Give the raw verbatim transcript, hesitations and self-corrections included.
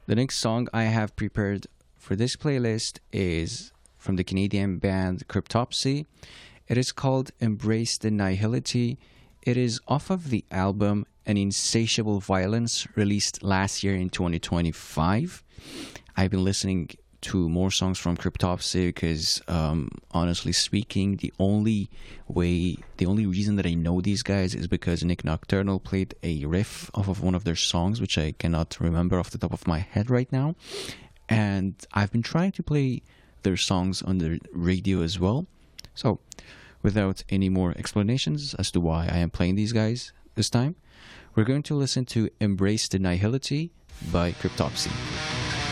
The next song I have prepared for this playlist is from the Canadian band Cryptopsy. It is called Embrace the Nihility. It is off of the album An Insatiable Violence, released last year in twenty twenty-five. I've been listening to more songs from Cryptopsy because, um, honestly speaking, the only way, the only reason that I know these guys is because Nick Nocturnal played a riff off of one of their songs, which I cannot remember off the top of my head right now. And I've been trying to play their songs on the radio as well. So, without any more explanations as to why I am playing these guys this time, we're going to listen to Embrace the Nihility by Cryptopsy.